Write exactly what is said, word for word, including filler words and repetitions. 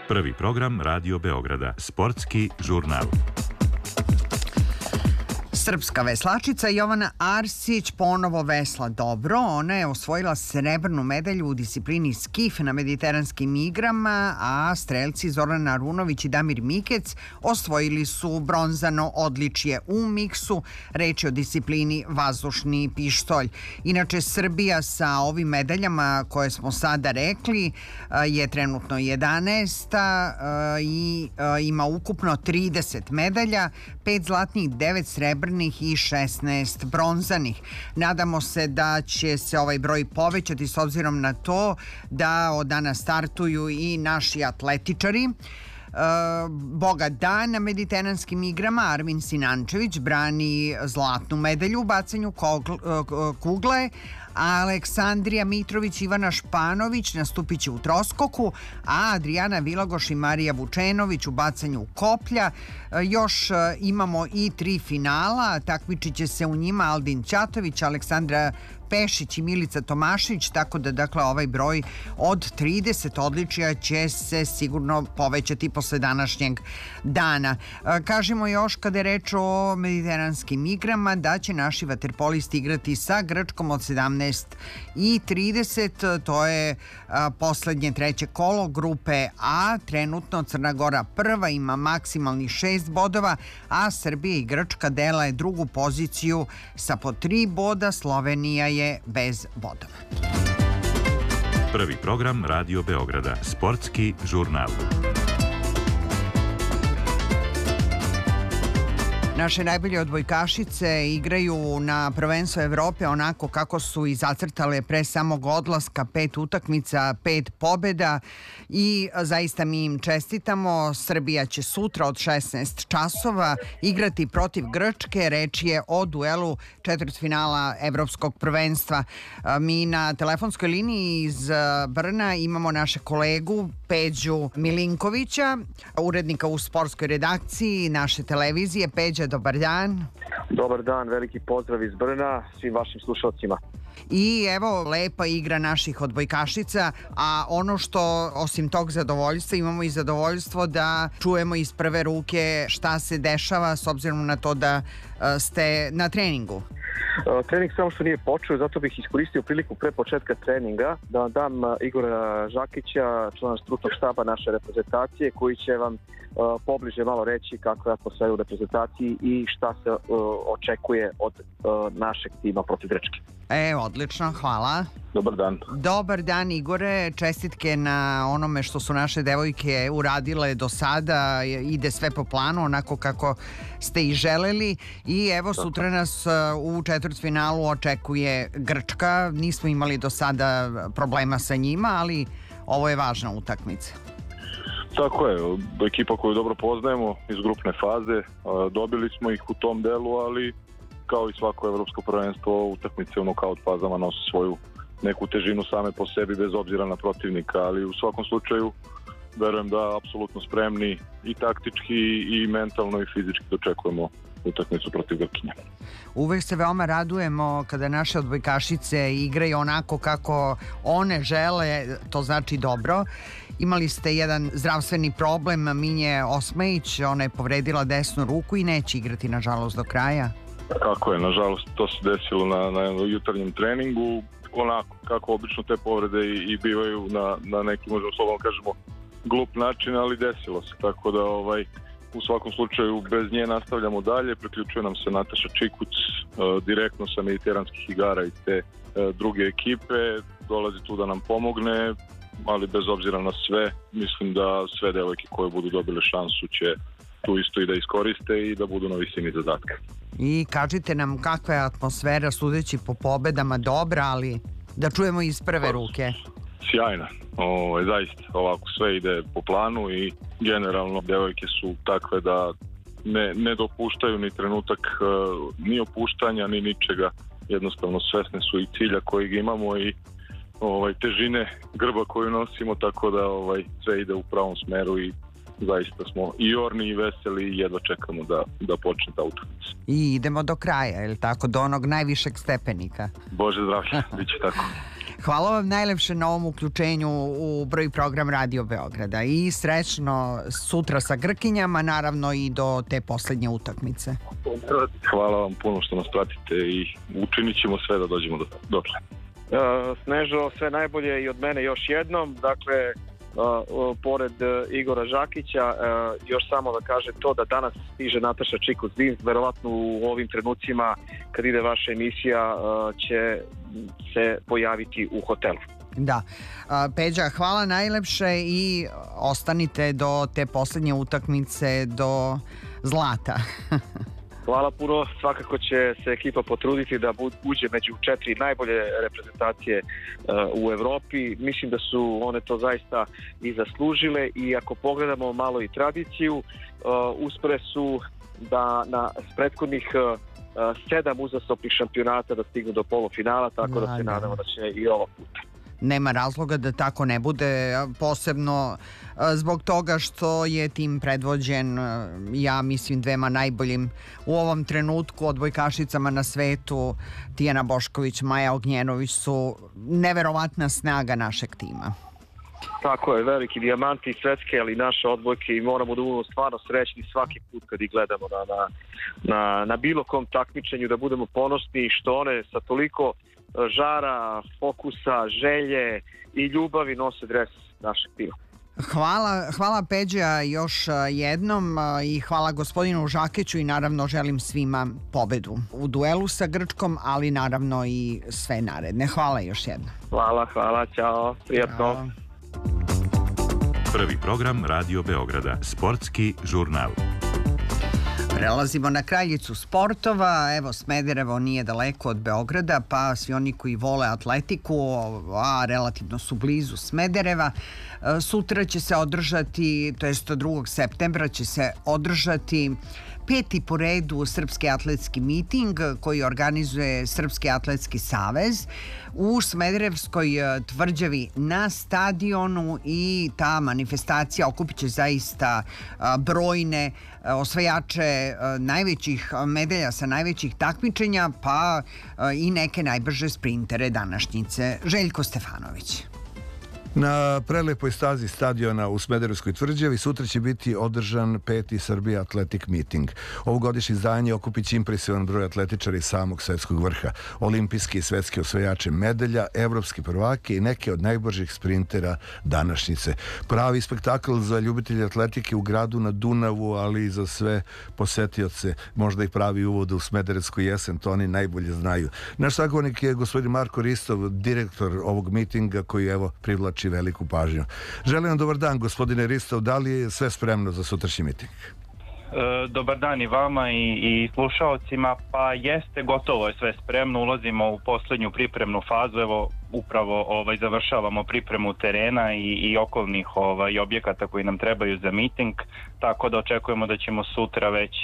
Prvi program Radio Beograda, sportski žurnal. Srpska veslačica Jovana Arsić ponovo vesla dobro. Ona je osvojila srebrnu medalju u disciplini skif na mediteranskim igrama, a strelci Zoran Arunović i Damir Mikec osvojili su bronzano odličje u miksu. Reč je o disciplini vazdušni pištolj. Inače, Srbija sa ovim medaljama koje smo sada rekli je trenutno jedanaesta i ima ukupno trideset medalja, pet zlatnih, devet srebrnih i šesnaest bronzanih. Nadamo se da će se ovaj broj povećati s obzirom na to da od dana startuju i naši atletičari. Boga da, na mediteranskim igrama Armin Sinančević brani zlatnu medalju u bacanju kugle, a Aleksandrija Mitrović i Ivana Španović nastupit će u troskoku, a Adrijana Vilagoš i Marija Vučenović u bacanju koplja. Još imamo i tri finala, takmičit će se u njima Aldin Ćatović, Aleksandra Pešić i Milica Tomašić, tako da dakle ovaj broj od trideset odličija će se sigurno povećati posle današnjeg dana. Kažemo još kada je reč o mediteranskim igrama da će naši vaterpolisti igrati sa Grčkom od sedamnaest i trideset, to je a, poslednje treće kolo grupe A. Trenutno Crna Gora prva, ima maksimalni šest bodova, a Srbija i Grčka dele drugu poziciju sa po tri boda, Slovenija je bez bodova. Prvi program Radio Beograda, sportski žurnal. Naše najbolje odbojkašice igraju na prvenstvu Evrope onako kako su i zacrtale pre samog odlaska, pet utakmica, pet pobjeda i zaista mi im čestitamo. Srbija će sutra od šesnaest časova igrati protiv Grčke, reč je o duelu četvrtfinala Evropskog prvenstva. Mi na telefonskoj liniji iz Brna imamo naše kolegu Peđu Milinkovića, urednika u sportskoj redakciji naše televizije. Peđa, dobar dan. Dobar dan, veliki pozdrav iz Brna svim vašim slušalcima. I evo, lepa igra naših odbojkašica, a ono što osim tog zadovoljstva imamo i zadovoljstvo da čujemo iz prve ruke šta se dešava s obzirom na to da ste na treningu. Trening samo što nije počeo, zato bih iskoristio priliku pre početka treninga da vam dam Igora Žakića, člana stručnog štaba naše reprezentacije, koji će vam uh, pobliže malo reći kako je atmosfera u reprezentaciji i šta se uh, očekuje od uh, našeg tima protiv Grčke. E, odlično, hvala. Dobar dan. Dobar dan, Igore, čestitke na onome što su naše devojke uradile do sada, ide sve po planu, onako kako ste i želeli i evo sutra nas u četvrtfinalu očekuje Grčka, nismo imali do sada problema sa njima, ali ovo je važna utakmica. Tako je, ekipa koju dobro poznajemo iz grupne faze, dobili smo ih u tom delu, ali kao i svako evropsko prvenstvo, utakmice u nokaut fazama nose svoju neku težinu same po sebi bez obzira na protivnika, ali u svakom slučaju verujem da apsolutno spremni i taktički i mentalno i fizički dočekujemo utakmicu protiv Grkinja. Uvek se veoma radujemo kada naše odbojkašice igraju onako kako one žele, to znači dobro. Imali ste jedan zdravstveni problem, Minje Osmajić, ona je povredila desnu ruku i neće igrati nažalost do kraja. Kako je, nažalost to se desilo na, na jutarnjem treningu, onako kako obično te povrede i, i bivaju na, na neki, možemo slobodno kažemo, glup način, ali desilo se, tako da ovaj, u svakom slučaju bez nje nastavljamo dalje, priključuje nam se Nataša Čikuć uh, direktno sa mediteranskih igara iz te uh, druge ekipe, dolazi tu da nam pomogne, ali bez obzira na sve, mislim da sve devojke koje budu dobile šansu će tu isto i da iskoriste i da budu na visini zadatka. I kažite nam kakva je atmosfera, sudeći po pobedama dobra, ali da čujemo iz prve ruke. Sjajna, ovo, zaista ovako sve ide po planu i generalno devojke su takve da ne, ne dopuštaju ni trenutak uh, ni opuštanja ni ničega, jednostavno svesne su i cilja kojeg imamo i ovaj, težine grba koju nosimo, tako da ovaj, sve ide u pravom smeru i zaista smo i orni i veseli i jedva čekamo da, da počne ta utakmica. I idemo do kraja, je li tako, do onog najvišeg stepenika? Bože zdravlje, bit će tako. Hvala vam najlepše na ovom uključenju u broj program Radio Beograda i srećno sutra sa Grkinjama, naravno i do te poslednje utakmice. Hvala vam puno što nas pratite i učinit ćemo sve da dođemo do dotle. Uh, Snežo, sve najbolje i od mene još jednom. Dakle, uh, uh, pored uh, Igora Žakića, uh, još samo da kažem to da danas stiže Nataša Čiko-Zins, verovatno u ovim trenucima kad ide vaša emisija uh, će se pojaviti u hotelu. Da. Peđa, hvala najlepše i ostanite do te poslednje utakmice, do zlata. Hvala puno, svakako će se ekipa potruditi da uđe među četiri najbolje reprezentacije uh, u Evropi. Mislim da su one to zaista i zaslužile i ako pogledamo malo i tradiciju, uh, uspele su da na prethodnih uh, sedam uzastopnih šampionata da stignu do polufinala, tako da, da se da. nadamo da će i ovo puta. Nema razloga da tako ne bude, posebno zbog toga što je tim predvođen, ja mislim, dvema najboljim u ovom trenutku odbojkašicama na svetu. Tijana Bošković, Maja Ognjenović su neverovatna snaga našeg tima. Tako je, veliki dijamanti svetske, ali i naše odbojke i moramo da budemo stvarno srećni svaki put kad ih gledamo na, na, na, na bilo kom takmičenju, da budemo ponosni što one sa toliko žara, fokusa, želje i ljubavi nose dres našeg tima. Hvala, hvala Peđa još jednom i hvala gospodinu Žakiću i naravno želim svima pobedu u duelu sa Grčkom, ali naravno i sve naredne. Hvala još jednom. Hvala, hvala, ćao, prijatno. Hvala. Prvi program Radio Beograda, sportski žurnal. Prelazimo na kraljicu sportova. Evo, Smederevo nije daleko od Beograda, pa svi oni koji vole atletiku, a relativno su blizu Smedereva, sutra će se održati, to jest drugog septembra će se održati peti po redu Srpski atletski miting koji organizuje Srpski atletski savez u Smederevskoj tvrđavi na stadionu i ta manifestacija okupit će zaista brojne osvajače najvećih medalja sa najvećih takmičenja, pa i neke najbrže sprintere današnjice. Željko Stefanović. Na prelepoj stazi stadiona u Smederevskoj tvrđavi sutra će biti održan peti Srbija Atletik Meeting. Ovogodišnje izdanje okupit će impresivan broj atletičara iz samog svetskog vrha, olimpijski i svetski osvajače medalja, evropski prvake i neke od najbržih sprintera današnjice. Pravi spektakl za ljubitelje atletike u gradu na Dunavu, ali i za sve posetioce, možda i pravi uvod u Smederevsku jesen, to oni najbolje znaju. Naš sagovornik je gospodin Marko Ristov, direktor ovog mitinga koji evo privlači veliku pažnju. Želim vam dobar dan, gospodine Ristov, da li je sve spremno za sutrašnji miting? E, dobar dan i vama i, i slušaocima. Pa jeste, gotovo je sve spremno, ulazimo u poslednju pripremnu fazu, evo upravo ovaj, završavamo pripremu terena i, i okolnih ovaj, objekata koji nam trebaju za miting, tako da očekujemo da ćemo sutra već